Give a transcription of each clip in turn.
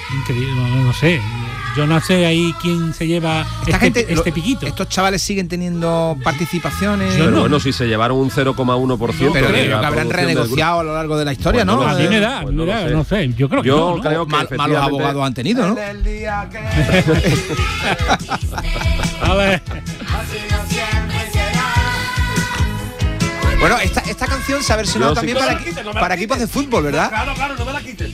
Increíble, no sé. Yo no sé ahí quién se lleva este piquito. Estos chavales siguen teniendo participaciones. Pero bueno, si se llevaron un 0,1%. Pero creo que habrán renegociado a lo largo de la historia, pues ¿no? A mí me da, no sé. Yo creo que no, ¿no? Creo que malos abogados han tenido, ¿no? A ver. Bueno, esta canción se ha versionado también para equipos de fútbol, ¿verdad? Claro, no me la quites.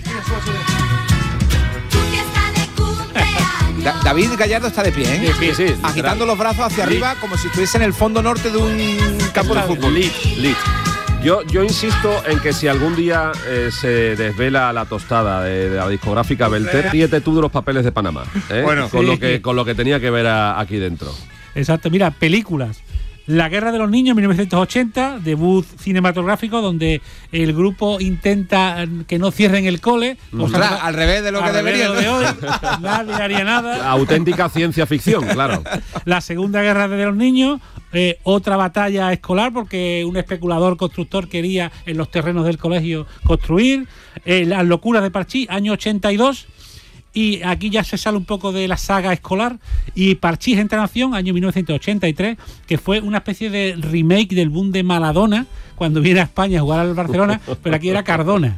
David Gallardo está de pie, ¿eh? Sí, agitando los brazos hacia arriba como si estuviese en el fondo norte de un campo de fútbol. Lit. Yo insisto en que si algún día se desvela la tostada de la discográfica Belter, ríete tú de los papeles de Panamá, ¿eh? Bueno, con lo que tenía que ver aquí dentro. Exacto, mira, películas. La Guerra de los Niños, 1980, debut cinematográfico donde el grupo intenta que no cierren el cole. Al revés de lo que debería. De hoy, nadie haría nada. Auténtica ciencia ficción, claro. La Segunda Guerra de los Niños, otra batalla escolar porque un especulador constructor quería en los terrenos del colegio construir. Las locuras de Parchís, año 82. Y aquí ya se sale un poco de la saga escolar. Y Parchís entra en acción, año 1983, que fue una especie de remake del boom de Maradona cuando viene a España a jugar al Barcelona, pero aquí era Cardona,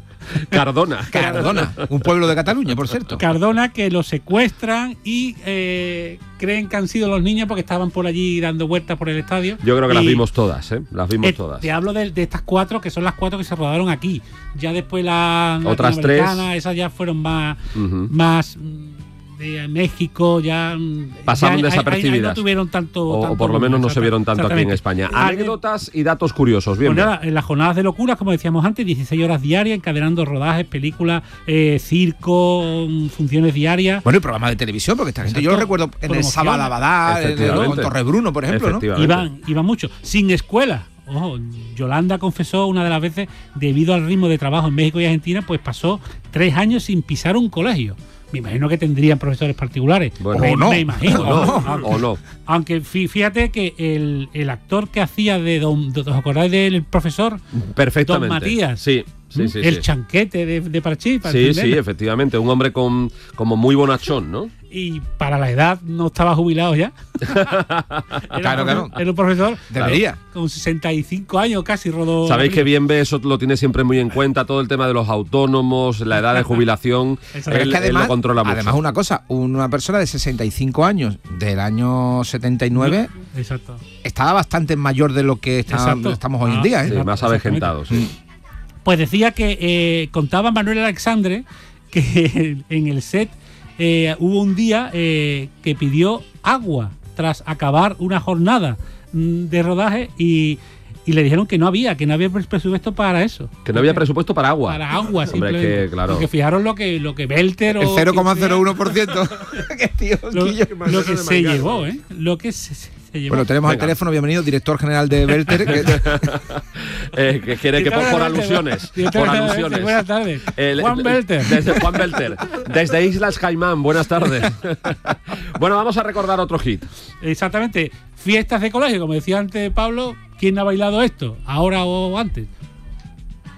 un pueblo de Cataluña, por cierto. Cardona, que lo secuestran y creen que han sido los niños porque estaban por allí dando vueltas por el estadio. Yo creo que las vimos todas, ¿eh? Las vimos todas. Te hablo de estas 4, que son las 4 que se rodaron aquí. Ya después las otras 3, esas ya fueron más de México, ya pasaron ya, desapercibidas. Ahí no tuvieron tanto o por lo menos no se vieron tanto aquí en España. Anécdotas y datos curiosos, bien. Pues nada, en las jornadas de locuras, como decíamos antes, 16 horas diarias, encadenando rodajes, películas, circo, funciones diarias. Bueno, y programas de televisión, porque esta gente yo lo recuerdo en el Sabadabadá, con Torrebruno, por ejemplo, ¿no? Iban mucho, sin escuela. Ojo, Yolanda confesó una de las veces, debido al ritmo de trabajo en México y Argentina, pues pasó 3 años sin pisar un colegio. Me imagino que tendrían profesores particulares. Bueno, me imagino. O no. Aunque fíjate que el actor que hacía ¿os acordáis del profesor? Perfectamente. Don Matías. Sí. El chanquete de Parchís. Sí, efectivamente. Un hombre como muy bonachón, ¿no? Y para la edad no estaba jubilado ya. Claro. Era un profesor. Debería. Con 65 años casi rodó. Sabéis que Bienve eso lo tiene siempre muy en cuenta, todo el tema de los autónomos, la edad de jubilación. él lo controla mucho. Además, una cosa, una persona de 65 años del año 79 Exacto. estaba bastante mayor de lo que estamos hoy en día, ¿eh? Sí, más avejentados. Sí. Pues decía que contaba Manuel Alexandre que en el set hubo un día que pidió agua tras acabar una jornada de rodaje y le dijeron que no había presupuesto para eso. Que no había presupuesto para agua. Para agua, simplemente. Hombre, que, claro. Porque fijaros lo que Belter el 0,01%. Qué tío, lo que se llevó, ¿eh? Lo que se llevó. Bueno, tenemos al teléfono, bienvenido, director general de Belter. Que quiere que por alusiones. Por alusiones. Buenas tardes. Juan Belter. Desde Juan Belter. Desde Islas Caimán, buenas tardes. Bueno, vamos a recordar otro hit. Exactamente. Fiestas de colegio, como decía antes Pablo, ¿quién ha bailado esto? ¿Ahora o antes?